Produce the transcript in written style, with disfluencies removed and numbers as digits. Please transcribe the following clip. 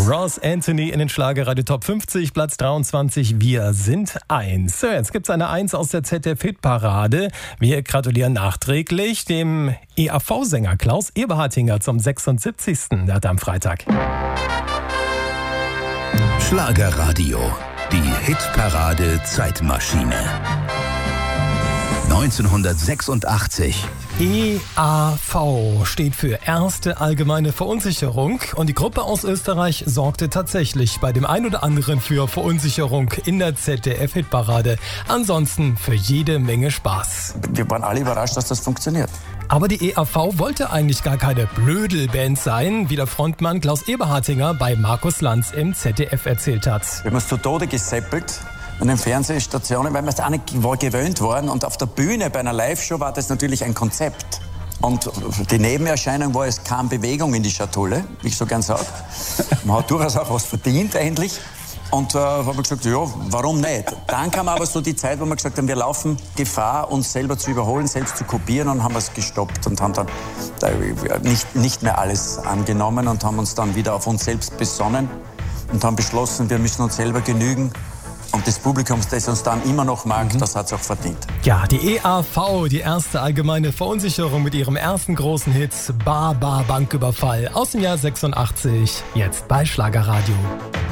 Ross Anthony in den Schlagerradio Top 50, Platz 23. Wir sind 1. So, jetzt gibt's eine 1 aus der ZDF-Hitparade. Wir gratulieren nachträglich dem EAV-Sänger Klaus Eberhardinger zum 76. Der hat am Freitag. Schlagerradio, die Hitparade Zeitmaschine. 1986. EAV steht für Erste Allgemeine Verunsicherung und die Gruppe aus Österreich sorgte tatsächlich bei dem einen oder anderen für Verunsicherung in der ZDF-Hitparade. Ansonsten für jede Menge Spaß. Wir waren alle überrascht, dass das funktioniert. Aber die EAV wollte eigentlich gar keine Blödelband sein, wie der Frontmann Klaus Eberhardinger bei Markus Lanz im ZDF erzählt hat. Wir haben uns zu Tode geseppelt an den Fernsehstationen, weil wir es auch nicht gewöhnt waren. Und auf der Bühne bei einer Live-Show war das natürlich ein Konzept. Und die Nebenerscheinung war, es kam Bewegung in die Schatulle, wie ich so gern sage. Man hat durchaus auch was verdient eigentlich. Und haben wir gesagt, ja, warum nicht? Dann kam aber so die Zeit, wo wir gesagt haben, wir laufen Gefahr, uns selber zu überholen, selbst zu kopieren, und haben es gestoppt und haben dann nicht mehr alles angenommen und haben uns dann wieder auf uns selbst besonnen und haben beschlossen, wir müssen uns selber genügen. Und das Publikum, das uns dann immer noch mag, das hat es auch verdient. Ja, die EAV, die Erste Allgemeine Verunsicherung mit ihrem ersten großen Hit Banküberfall aus dem Jahr 86, jetzt bei Schlagerradio.